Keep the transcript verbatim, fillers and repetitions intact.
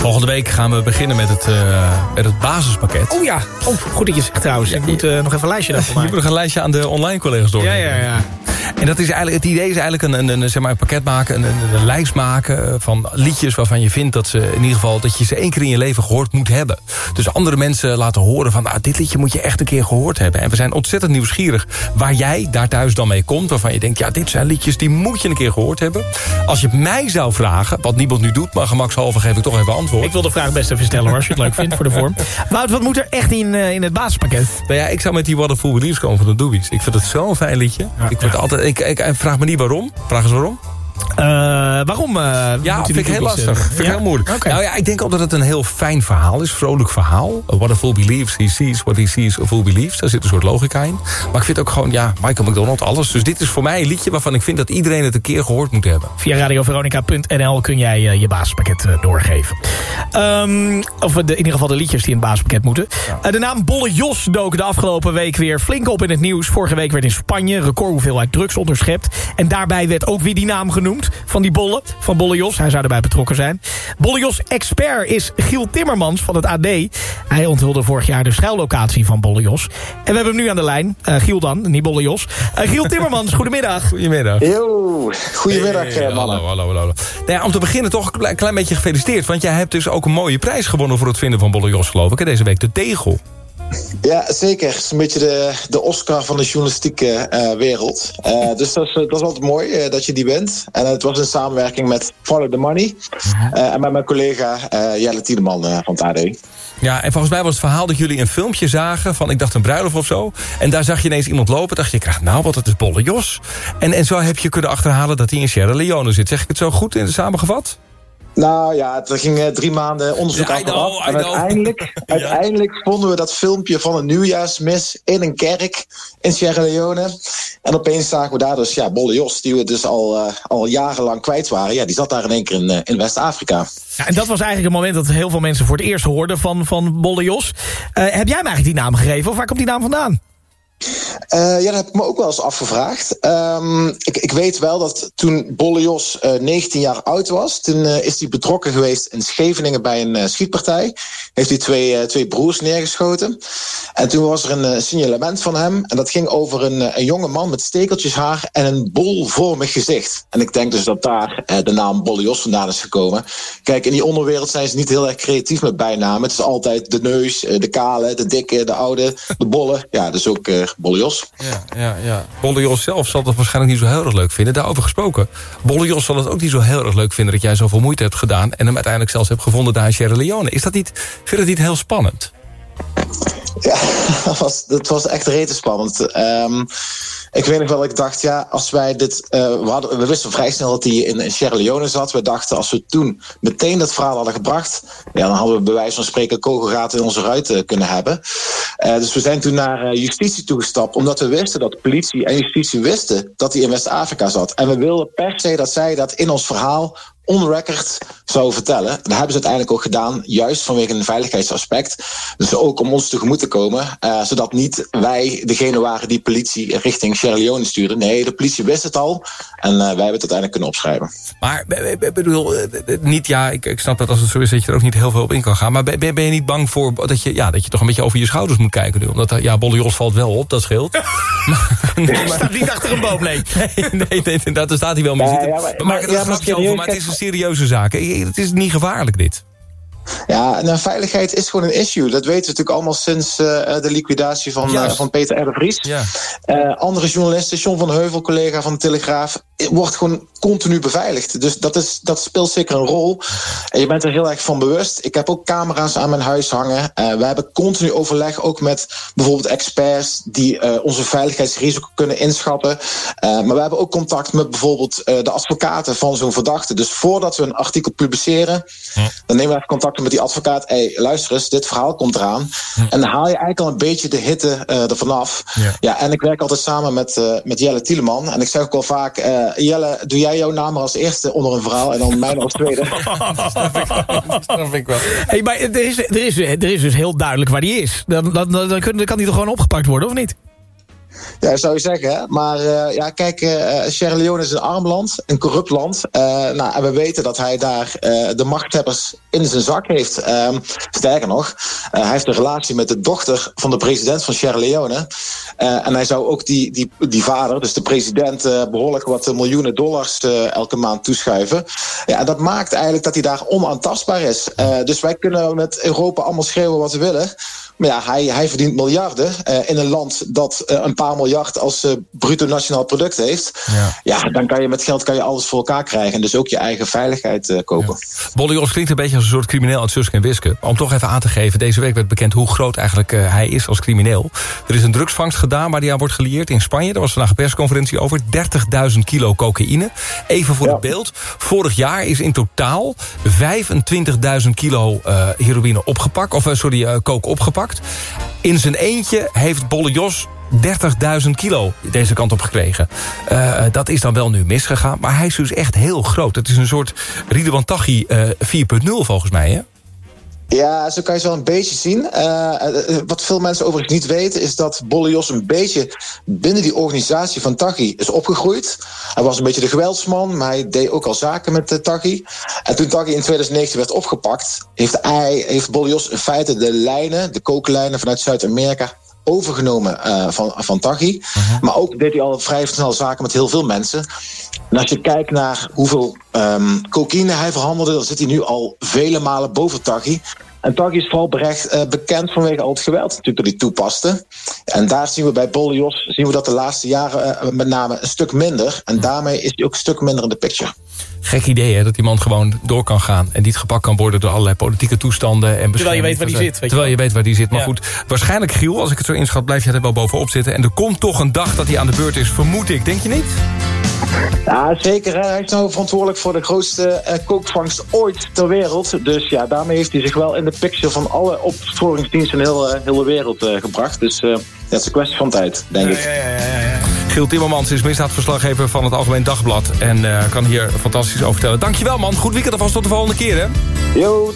Volgende week gaan we beginnen met het, uh, met het basispakket. Oh ja, oh, goed dat je zegt trouwens. Ik moet uh, nog even een lijstje daarvoor maken. Je moet nog een lijstje aan de online collega's door. Ja, ja, ja. En dat is eigenlijk, het idee is eigenlijk een, een, een, zeg maar een pakket maken, een, een, een lijst maken van liedjes waarvan je vindt dat ze in ieder geval dat je ze één keer in je leven gehoord moet hebben. Dus andere mensen laten horen van, ah, dit liedje moet je echt een keer gehoord hebben. En we zijn ontzettend nieuwsgierig waar jij daar thuis dan mee komt, waarvan je denkt, ja, dit zijn liedjes die moet je een keer gehoord hebben. Als je mij zou vragen, wat niemand nu doet, maar gemakshalve geef ik toch even antwoord. Ik wil de vraag best even stellen hoor, als je het leuk vindt voor de vorm. Wout, wat moet er echt in, uh, in het basispakket? Nou ja, ik zou met die What a Fool Believes komen van de Doobies. Ik vind het zo'n fijn liedje. Ja, ik, word ja. altijd, ik, ik, ik vraag me niet waarom. Vraag eens waarom. Uh, waarom? Uh, ja, vind ik heel lastig. Vind ik ja? heel moeilijk. Okay. Nou ja, ik denk ook dat het een heel fijn verhaal is. Vrolijk verhaal. What a fool believes, he sees. What he sees, a fool believes. Daar zit een soort logica in. Maar ik vind ook gewoon, ja, Michael McDonald, alles. Dus dit is voor mij een liedje waarvan ik vind dat iedereen het een keer gehoord moet hebben. Via radio veronica punt n l kun jij uh, je basispakket uh, doorgeven. Um, of de, in ieder geval de liedjes die in het basispakket moeten. Ja. Uh, de naam Bolle Jos dook de afgelopen week weer flink op in het nieuws. Vorige week werd in Spanje record hoeveelheid drugs onderschept. En daarbij werd ook weer die naam genoemd van die Bolle. Van Bolle Jos, hij zou erbij betrokken zijn. Bolle Jos expert is Giel Timmermans van het A D. Hij onthulde vorig jaar de schuillocatie van Bolle Jos. En we hebben hem nu aan de lijn. Uh, Giel dan, niet Bolle Jos. Uh, Giel Timmermans, goedemiddag. Goedemiddag. Yo, goedemiddag hey, mannen. Hallo, hallo, hallo. Nou ja, om te beginnen toch een klein, klein beetje gefeliciteerd. Want jij hebt dus ook een mooie prijs gewonnen voor het vinden van Bolle Jos, geloof ik. Hè? Deze week de Tegel. Ja, zeker. Het is een beetje de, de Oscar van de journalistieke uh, wereld. Uh, dus dat is, dat is altijd mooi uh, dat je die wint. En uh, het was in samenwerking met Follow the Money. Uh, en met mijn collega uh, Jelle Tiedeman uh, van het A D. Ja, en volgens mij was het verhaal dat jullie een filmpje zagen van, ik dacht een bruiloft of zo. En daar zag je ineens iemand lopen. Dacht je, krijg nou wat, het is Bolle Jos. En, en zo heb je kunnen achterhalen dat hij in Sierra Leone zit. Zeg ik het zo goed in samengevat? Nou ja, er ging uh, drie maanden onderzoek ja, aan vooraf. En uiteindelijk, ja. uiteindelijk vonden we dat filmpje van een nieuwjaarsmis in een kerk in Sierra Leone. En opeens zagen we daar dus ja, Bolle Jos, die we dus al, uh, al jarenlang kwijt waren. Ja, die zat daar in één keer in, uh, in West-Afrika. Ja, en dat was eigenlijk het moment dat heel veel mensen voor het eerst hoorden van, van Bolle Jos. Uh, heb jij hem eigenlijk die naam gegeven of waar komt die naam vandaan? Uh, ja, dat heb ik me ook wel eens afgevraagd. Um, ik, ik weet wel dat toen Bolle Jos uh, negentien jaar oud was, toen uh, is hij betrokken geweest in Scheveningen bij een uh, schietpartij. Heeft hij twee, uh, twee broers neergeschoten. En toen was er een uh, signalement van hem. En dat ging over een, uh, een jonge man met stekeltjes haar en een bolvormig gezicht. En ik denk dus dat daar uh, de naam Bolle Jos vandaan is gekomen. Kijk, in die onderwereld zijn ze niet heel erg creatief met bijnamen. Het is altijd de neus, uh, de kale, de dikke, de oude, de bolle. Ja, dus ook uh, Bolle Jos. Ja, ja, ja. Bolle Jos zelf zal het waarschijnlijk niet zo heel erg leuk vinden. Daarover gesproken. Bolle Jos zal het ook niet zo heel erg leuk vinden dat jij zoveel moeite hebt gedaan en hem uiteindelijk zelfs hebt gevonden daar in Sierra Leone. Is dat niet, vind je dat niet heel spannend? Ja, dat was, dat was echt rete spannend. Um, ik weet nog wel dat ik dacht, ja, als wij dit... Uh, we, hadden, we wisten vrij snel dat hij in, in Sierra Leone zat. We dachten, als we toen meteen dat verhaal hadden gebracht, ja, dan hadden we bij wijze van spreken kogelgaten in onze ruiten kunnen hebben. Uh, dus we zijn toen naar uh, justitie toegestapt, omdat we wisten dat de politie en justitie wisten dat hij in West-Afrika zat. En we wilden per se dat zij dat in ons verhaal on record zou vertellen. Dat hebben ze uiteindelijk ook gedaan, juist vanwege een veiligheidsaspect. Dus ook om ons tegemoet te komen, uh, zodat niet wij degene waren die politie richting Sierra Leone stuurden. Nee, de politie wist het al en uh, wij hebben het uiteindelijk kunnen opschrijven. Maar ik bedoel, niet, ja, ik, ik snap dat als het zo is dat je er ook niet heel veel op in kan gaan. Maar ben, ben je niet bang voor dat je, ja, dat je toch een beetje over je schouders moet kijken nu? Omdat, ja, Bolle Jos valt wel op, dat scheelt. maar, nee, maar, staat niet achter een boom, nee. nee, nee, nee, nee, daar staat hij wel mee. Ja, ja, maar, we maken er ja, een grapje over, maar het is een serieuze zaak. Het is niet gevaarlijk, dit. Ja, nou, veiligheid is gewoon een issue. Dat weten we natuurlijk allemaal sinds uh, de liquidatie van, uh, van Peter R. de Vries. Ja. Uh, andere journalisten, John van Heuvel, collega van de Telegraaf, wordt gewoon continu beveiligd. Dus dat, is, dat speelt zeker een rol. En je bent er heel erg van bewust. Ik heb ook camera's aan mijn huis hangen. Uh, we hebben continu overleg ook met bijvoorbeeld experts die uh, onze veiligheidsrisico kunnen inschatten. Uh, maar we hebben ook contact met bijvoorbeeld uh, de advocaten van zo'n verdachte. Dus voordat we een artikel publiceren, ja. dan nemen we even contact met die advocaat. Hey, luister eens, dit verhaal komt eraan. Ja. En dan haal je eigenlijk al een beetje de hitte uh, ervan af. Ja. Ja, en ik werk altijd samen met, uh, met Jelle Tiedeman. En ik zeg ook wel vaak, uh, Jelle, doe jij jouw naam maar als eerste onder een verhaal en dan mijn als tweede. dat snap ik wel. Dat snap ik wel. Hey, maar er is, er, is, er is dus heel duidelijk waar die is. Dan, dan, dan, dan kan die toch gewoon opgepakt worden, of niet? Ja, zou je zeggen. Hè? Maar uh, ja, kijk, uh, Sierra Leone is een arm land, een corrupt land. Uh, nou, en we weten dat hij daar uh, de machthebbers in zijn zak heeft. Uh, sterker nog, uh, hij heeft een relatie met de dochter van de president van Sierra Leone. Uh, en hij zou ook die, die, die vader, dus de president, uh, behoorlijk wat miljoenen dollars uh, elke maand toeschuiven. Ja, en dat maakt eigenlijk dat hij daar onaantastbaar is. Uh, dus wij kunnen met Europa allemaal schreeuwen wat we willen. Maar ja, hij, hij verdient miljarden uh, in een land dat uh, een paar miljard als uh, bruto nationaal product heeft. Ja. ja, dan kan je met geld kan je alles voor elkaar krijgen. En dus ook je eigen veiligheid uh, kopen. Ja. Bolle Jos klinkt een beetje als een soort crimineel uit Suske en Wiske. Om toch even aan te geven, deze week werd bekend hoe groot eigenlijk uh, hij is als crimineel. Er is een drugsvangst gedaan waar hij aan wordt gelieerd in Spanje. Daar was vandaag een persconferentie over. dertigduizend kilo cocaïne. Even voor ja. het beeld. Vorig jaar is in totaal vijfentwintigduizend kilo uh, heroïne opgepakt. Of uh, sorry, uh, coke opgepakt. In zijn eentje heeft Bolle Jos dertigduizend kilo deze kant op gekregen. Uh, dat is dan wel nu misgegaan, maar hij is dus echt heel groot. Het is een soort Ridwan Taghi uh, vier punt nul volgens mij, hè? Ja, zo kan je het wel een beetje zien. Uh, wat veel mensen overigens niet weten, is dat Bolle Jos een beetje binnen die organisatie van Taghi is opgegroeid. Hij was een beetje de geweldsman, maar hij deed ook al zaken met uh, Taghi. En toen Taghi in twintig negentien werd opgepakt, heeft, hij, heeft Bolle Jos in feite de lijnen, de kooklijnen vanuit Zuid-Amerika overgenomen uh, van, van Taghi. Uh-huh. Maar ook deed hij al vrij snel zaken met heel veel mensen. En als je kijkt naar hoeveel um, cocaïne hij verhandelde, dan zit hij nu al vele malen boven Taghi. En Taghi is vooral berecht, uh, bekend vanwege al het geweld natuurlijk dat hij toepaste. En daar zien we bij Bolle Jos zien we dat de laatste jaren uh, met name een stuk minder. En daarmee is hij ook een stuk minder in de picture. Gek idee, hè, dat die man gewoon door kan gaan en niet gepakt kan worden door allerlei politieke toestanden. En terwijl je weet waar die zit. Weet terwijl je weet waar die zit. Maar ja. goed, waarschijnlijk, Giel, als ik het zo inschat, blijf je er wel bovenop zitten. En er komt toch een dag dat hij aan de beurt is, vermoed ik. Denk je niet? Ja, zeker. Hè. Hij is nou verantwoordelijk voor de grootste uh, kookvangst ooit ter wereld. Dus ja, daarmee heeft hij zich wel in de picture van alle opsporingsdiensten in de hele, hele wereld uh, gebracht. Dus uh, dat is een kwestie van tijd, denk ja, ik. Ja, ja, ja, ja. Giel Timmermans is misdaadverslaggever van het Algemeen Dagblad. En uh, kan hier fantastisch over vertellen. Dankjewel, man. Goed weekend alvast, tot de volgende keer, hè? Yo.